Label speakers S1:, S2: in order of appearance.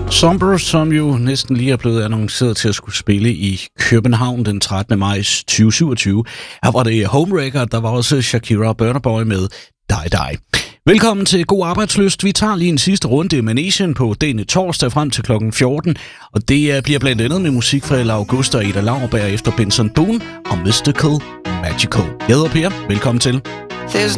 S1: Somber, som jo næsten lige er blevet annonceret til at skulle spille i København den 13. maj 2027. Her var det Home Record, der var også Shakira og Burna Boy med Die Die. Velkommen til God Arbejdslyst. Vi tager lige en sidste runde i Manation på denne torsdag frem til kl. 14. Og det bliver blandt andet med musik fra Ella Augusta og Ida Lauerberg efter Benson Boone og Mystical Magical. Jeg hedder Per. Velkommen til.
S2: There's